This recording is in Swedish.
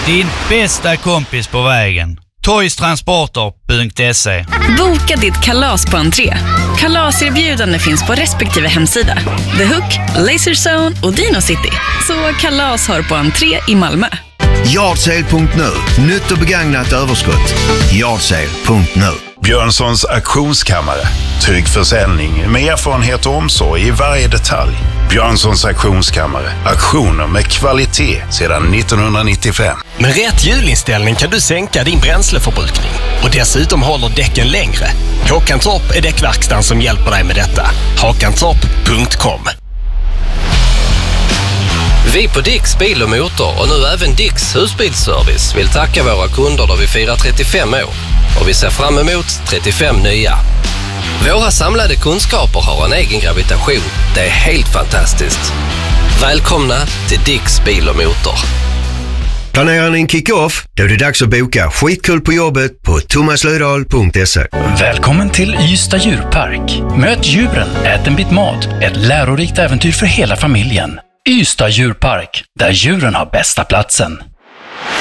Din bästa kompis på vägen. Toystransporter.se. Boka ditt kalas på entré. Kalaserbjudande finns på respektive hemsida. The Hook, Laserzone och Dino City. Så kalas har på entré i Malmö. Yardsale.nu. Nytt och begagnat överskott. Yardsale.nu. Björnssons auktionskammare. Trygg försäljning med erfarenhet och omsorg i varje detalj. Björnssons auktionskammare. Auktioner med kvalitet sedan 1995. Med rätt hjulinställning kan du sänka din bränsleförbrukning. Och dessutom håller däcken längre. Håkantorp är däckverkstan som hjälper dig med detta. Håkantorp.com. Vi på Dicks Bil och Motor och nu även Dicks Husbilsservice vill tacka våra kunder då vi firar 35 år. Och vi ser fram emot 35 nya. Våra samlade kunskaper har en egen gravitation. Det är helt fantastiskt. Välkomna till Dicks Bil och Motor. Planerar ni en kick-off? Då är det dags att boka skitkul på jobbet på thomaslödahl.se. Välkommen till Ystad djurpark. Möt djuren, ät en bit mat. Ett lärorikt äventyr för hela familjen. Ystad djurpark, där djuren har bästa platsen.